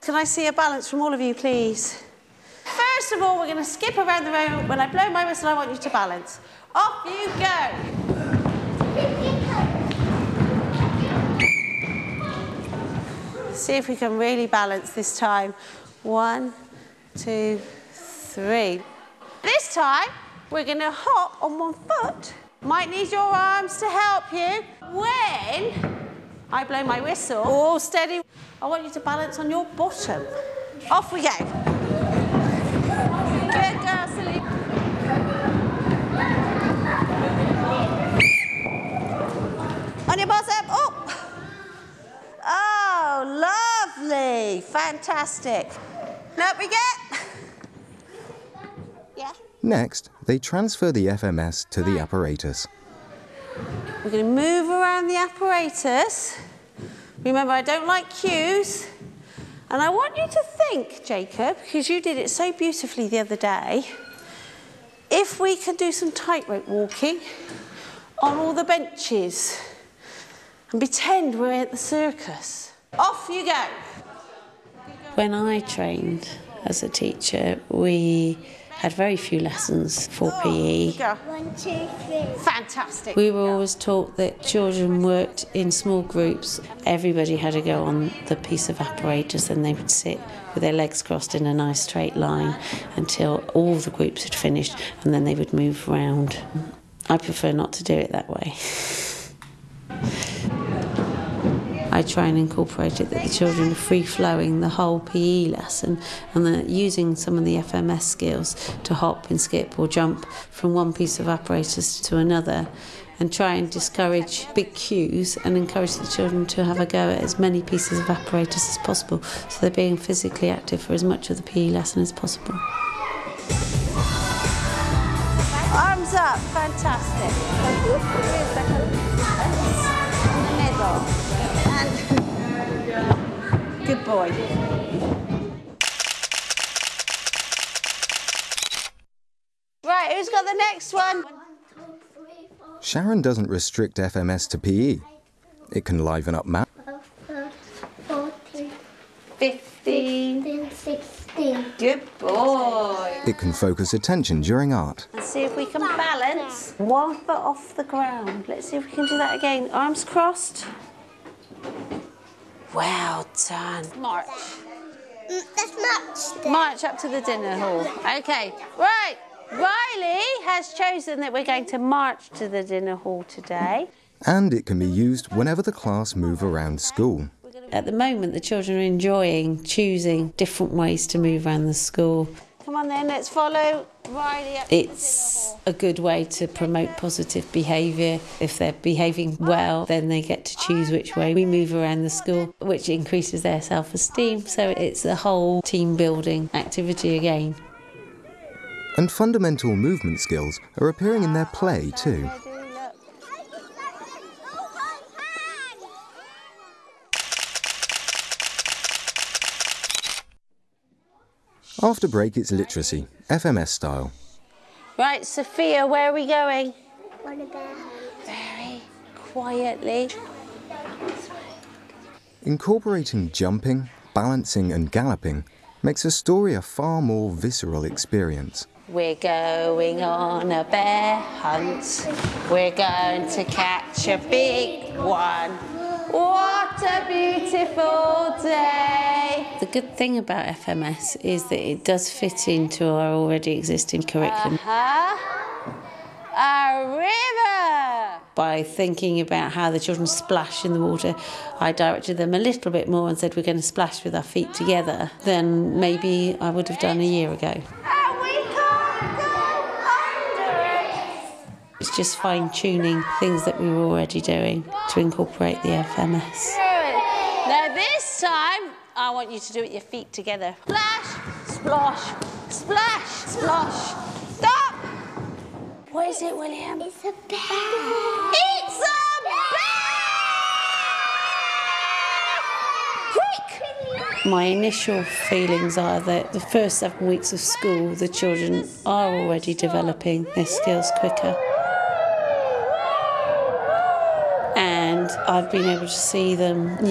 Can I see a balance from all of you, please? First of all, we're going to skip around the room. When I blow my whistle, I want you to balance. Off you go. See if we can really balance this time. 1, 2, 3. This time, we're going to hop on one foot. Might need your arms to help you. When I blow my whistle, all steady, I want you to balance on your bottom. Off we go. Good girl, Celine. On your bottom, up. Oh, lovely, fantastic. Up we get. Yeah. Next, they transfer the FMS to the apparatus. We're going to move around the apparatus. Remember, I don't like cues. And I want you to think, Jacob, because you did it so beautifully the other day, if we can do some tightrope walking on all the benches and pretend we're at the circus. Off you go. When I trained as a teacher, we had very few lessons for PE. 1, 2, 3. Fantastic. We were always taught that children worked in small groups. Everybody had to go on the piece of apparatus and they would sit with their legs crossed in a nice straight line until all the groups had finished, and then they would move around. I prefer not to do it that way. I try and incorporate it that the children are free-flowing the whole PE lesson, and they're using some of the FMS skills to hop and skip or jump from one piece of apparatus to another, and try and discourage big cues and encourage the children to have a go at as many pieces of apparatus as possible, so they're being physically active for as much of the PE lesson as possible. Arms up, fantastic. In the middle. And good boy. Right, who's got the next one? Sharon doesn't restrict FMS to PE. It can liven up math, 14, 15, 16. Good boy. it can focus attention during art. Let's see if we can balance. 1 foot off the ground. Let's see if we can do that again. Arms crossed. Well done. March. That's much. March up to the dinner hall. Okay, right. Riley has chosen that we're going to march to the dinner hall today. And it can be used whenever the class move around school. At the moment, the children are enjoying choosing different ways to move around the school. Come on then, let's follow Riley up to It's a good way to promote positive behaviour. If they're behaving well, then they get to choose which way we move around the school, which increases their self-esteem. So it's a whole team-building activity again. And fundamental movement skills are appearing in their play too. After break, it's literacy, FMS style. Right, Sophia, where are we going? On a bear. Very quietly. Incorporating jumping, balancing and galloping makes a story a far more visceral experience. We're going on a bear hunt. We're going to catch a big one. What a beautiful day. The good thing about FMS is that it does fit into our already existing curriculum. A river. By thinking about how the children splash in the water, I directed them a little bit more and said we're going to splash with our feet together than maybe I would have done a year ago. And we can't go under it. It's just fine-tuning things that we were already doing to incorporate the FMS. Now this time, I want you to do it with your feet together. Splash, splosh, splash, splosh. Stop! What is it, William? It's a bear. It's a bear! Quick! My initial feelings are that the first 7 weeks of school, the children are already developing their skills quicker. And I've been able to see them